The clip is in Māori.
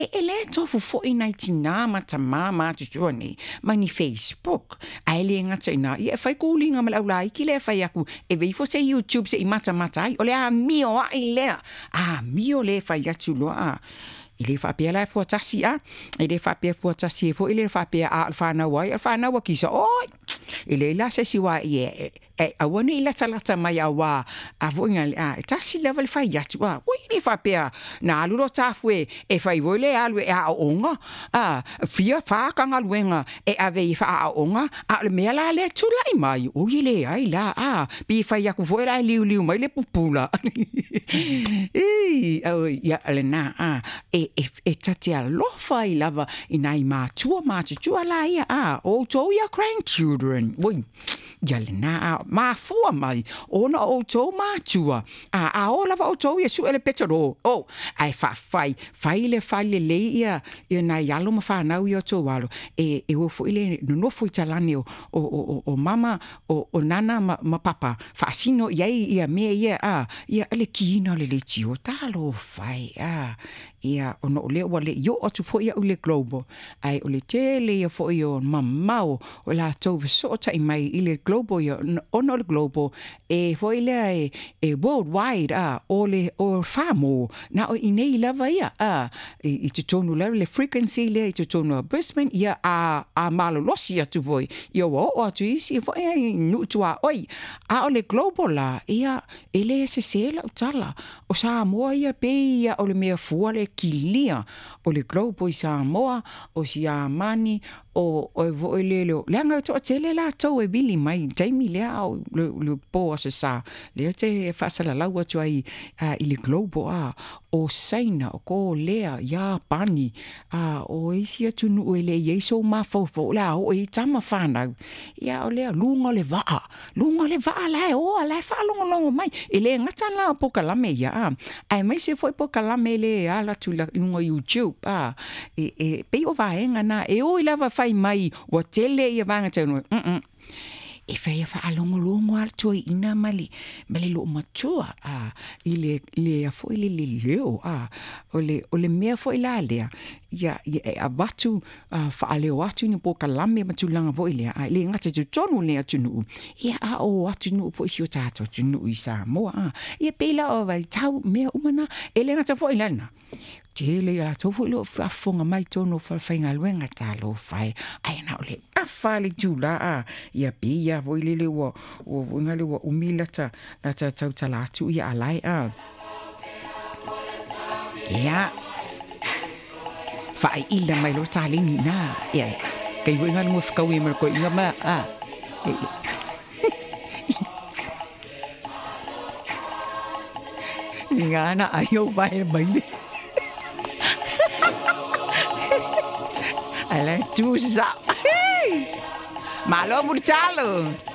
E le tofu fo'i nai tina ma ta mama tu ni mai ni Facebook. Ai le ngata ina i e fai kulinga ma laula ki le fai aku e vei fo se YouTube se i mata ai o le a mio a i lea. A mio le fai atu loa. I le whapea lai fuatasi a. I le whapea fuatasi e fo i le whapea a alwhanau ai. Alwhanau a kisa oi. I le la se siwa i e awane i lata mai a wā a voinga a tasi level fai atu a oi le whapea na aluro tafue e fai voile alu e a onga a fia whakanga luenga e ave i wha a onga a le mea la le tulai mai oi le ai la a pi fai aku voe la liu mai le pupula ia le na a e tati a lofa i lava i nai mātua la ia a o tau ia grandchildren oi ia le na a mafua mai ona o tau mātua a o lava o tau ia su ele petero o ai fai le ia nai alo ma whanau i o tau walo e o fo ile nonofo i talane o mama o nana ma papa whaasino ia mea ia ele kina le tio talo fai ia ono le wale yo atu fo ia ule global ai ole tele ia fo ia mamao o la tau vesota i mai ile global ia ono le global e fo ile e worldwide o famo na o inei lava ia i te tonu le frequency le i te tonu Brisbane ia a malolosi atu voi ia o atu isi fo ia nutua oi a ole global la ia ele se sela utala o Samoa ia pe ia o le mea fua le kilia o le global i Samoa o si a mani o vo lelo langa to tele la to e bili mai taimi le au le po sa le te fasala la wa ai i le global o saina o ko lea ya pani o isi atu nu ele yeso ma fo la o i tama fana ya o le lunga le va la o la fa longo mai ele ngata la po kala me ya ai mai se foi po kala me le ala tu la lunga YouTube e pe o va enga na e o lava fai mai o tele ia vanga tonu e fai fa longo al toi ina mali lo matua i le foi le leo o le mea foi la lea ia a batu fa leo atu ni po kalame matulanga foi le ngata tu tonu le atu nu ia o atu nu foi si o tato tu nu i Samoa ia pela o vai tau mea umana ele ngata foi lana Tele ya tofu lo fafonga mai tono fa fainga luenga talo fai ai na ole afali jula ia pia voile wo ngale wo umilata la tau talatu ia alai ia fai ila mai lo taling na ia kai wo ngal mo fkawi mer ko inga ma ngana ayo vai mai Ala chusa. Malo murchalo.